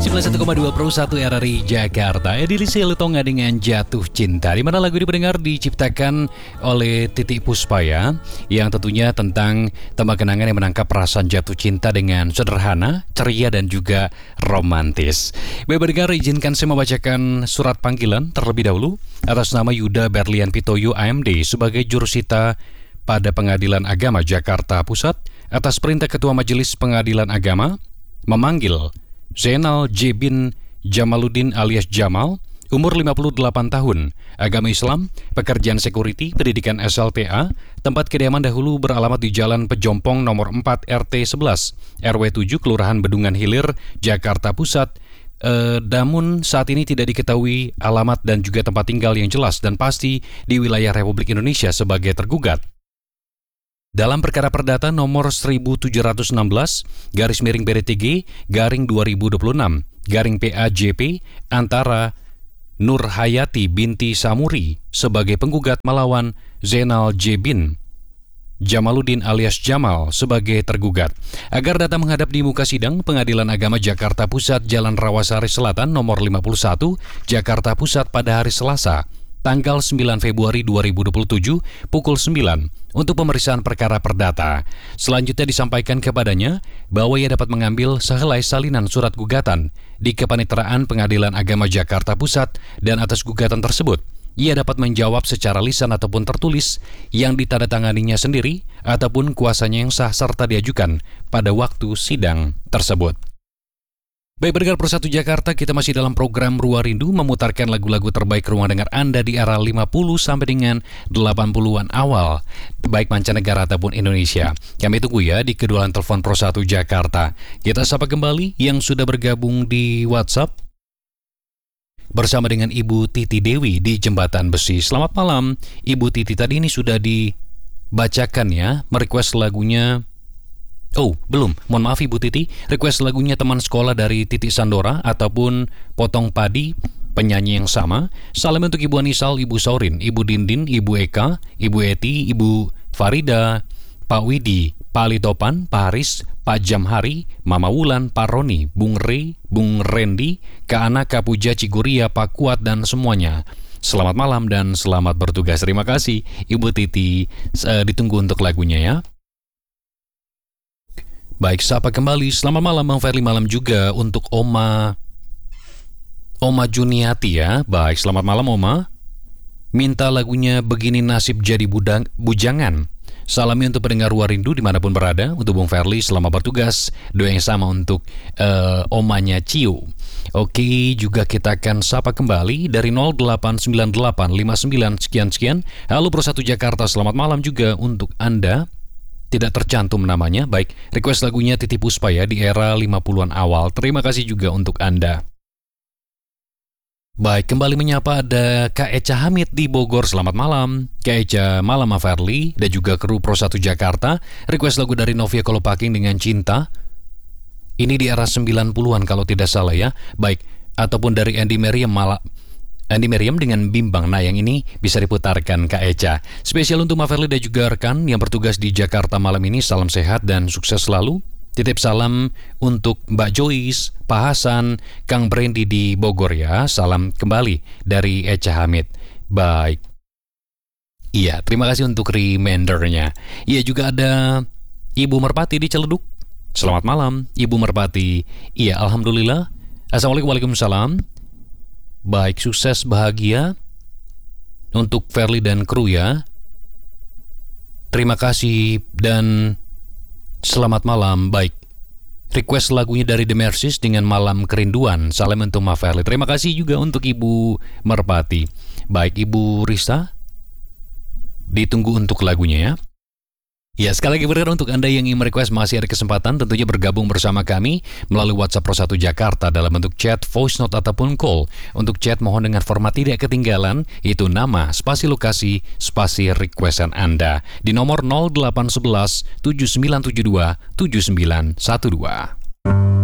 91,2 Pro 1 RRI Jakarta. Edisi Lutonga dengan Jatuh Cinta, di mana lagu ini didengar diciptakan oleh Titik Puspaya, yang tentunya tentang tembang kenangan yang menangkap perasaan jatuh cinta dengan sederhana, ceria dan juga romantis. Baik pendengar, izinkan saya membacakan surat panggilan terlebih dahulu atas nama Yuda Berlian Pitoyo AMD sebagai jurusita pada Pengadilan Agama Jakarta Pusat atas perintah Ketua Majelis Pengadilan Agama memanggil Zainal J. bin Jamaluddin alias Jamal, umur 58 tahun, agama Islam, pekerjaan security, pendidikan SLTA, tempat kediaman dahulu beralamat di Jalan Pejompong nomor 4 RT 11, RW 7, Kelurahan Bendungan Hilir, Jakarta Pusat. Namun saat ini tidak diketahui alamat dan juga tempat tinggal yang jelas dan pasti di wilayah Republik Indonesia sebagai tergugat. Dalam perkara perdata nomor 1716/BRTG garing 2026 garing PAJP antara Nur Hayati binti Samuri sebagai penggugat melawan Zainal J. bin Jamaluddin alias Jamal sebagai tergugat, agar datang menghadap di muka sidang Pengadilan Agama Jakarta Pusat Jalan Rawasari Selatan nomor 51 Jakarta Pusat pada hari Selasa tanggal 9 Februari 2027 pukul 9 untuk pemeriksaan perkara perdata. Selanjutnya disampaikan kepadanya bahwa ia dapat mengambil sehelai salinan surat gugatan di Kepaniteraan Pengadilan Agama Jakarta Pusat dan atas gugatan tersebut ia dapat menjawab secara lisan ataupun tertulis yang ditandatanganinya sendiri ataupun kuasanya yang sah serta diajukan pada waktu sidang tersebut. Baik pendengar Persatu Jakarta, kita masih dalam program Ruang Rindu memutarkan lagu-lagu terbaik ruang dengar Anda di era 50 sampai dengan 80-an awal, baik mancanegara ataupun Indonesia. Kami tunggu ya di kedudukan telepon Persatu Jakarta. Kita sapa kembali yang sudah bergabung di WhatsApp bersama dengan Ibu Titi Dewi di Jembatan Besi. Selamat malam Ibu Titi, tadi ini sudah dibacakan ya, merequest lagunya. Oh, belum. Mohon maaf Ibu Titi, request lagunya Teman Sekolah dari Titi Sandora ataupun Potong Padi, penyanyi yang sama. Salam untuk Ibu Anisal, Ibu Saurin, Ibu Dindin, Ibu Eka, Ibu Eti, Ibu Farida, Pak Widi, Pak Ali Topan, Pak Haris, Pak Jamhari, Mama Wulan, Pak Roni, Bung Rey, Bung Randy, Kak Ana, Kak Puja, Ciguria, Pak Kuat dan semuanya. Selamat malam dan selamat bertugas. Terima kasih Ibu Titi, ditunggu untuk lagunya ya. Baik, sapa kembali. Selamat malam Bang Ferli, malam juga untuk Oma Juniati ya. Baik, selamat malam Oma. Minta lagunya Begini Nasib Jadi Bujangan. Salami untuk pendengar Ruang Rindu dimanapun berada. Untuk Bang Ferli selamat bertugas. Doa yang sama untuk omanya Ciu. Oke, juga kita akan sapa kembali dari 089859 sekian. Halo Persatu Jakarta, selamat malam juga untuk Anda. Tidak tercantum namanya. Baik, request lagunya Titi Puspaya di era 50-an awal. Terima kasih juga untuk Anda. Baik, kembali menyapa ada Kak Eca Hamid di Bogor. Selamat malam Kak Eca, malam Mas Ferli dan juga kru Pro 1 Jakarta. Request lagu dari Novia Kolopaking dengan Cinta. Ini di era 90-an kalau tidak salah ya. Baik, ataupun dari Andy Meriam dengan Bimbang. Nah, yang ini bisa diputarkan Kak Eca. Spesial untuk Maverly dan juga rekan yang bertugas di Jakarta malam ini. Salam sehat dan sukses selalu. Titip salam untuk Mbak Joyce, Pak Hasan, Kang Brandy di Bogor ya. Salam kembali dari Eca Hamid. Baik. Iya, terima kasih untuk remindernya. Iya, juga ada Ibu Merpati di Ciledug. Selamat malam Ibu Merpati. Iya, alhamdulillah. Assalamualaikum, waalaikumsalam. Baik, sukses bahagia untuk Ferli dan kru ya. Terima kasih dan selamat malam. Baik, request lagunya dari The Mercies dengan Malam Kerinduan. Salam untuk Ma Ferli. Terima kasih juga untuk Ibu Merpati. Baik, Ibu Rista, ditunggu untuk lagunya ya. Ya, sekali lagi berkata untuk Anda yang ingin merequest masih ada kesempatan tentunya bergabung bersama kami melalui WhatsApp Pro 1 Jakarta dalam bentuk chat, voice note ataupun call. Untuk chat mohon dengan format tidak ketinggalan, itu nama, spasi lokasi, spasi requestan Anda di nomor 0811 7972 7912.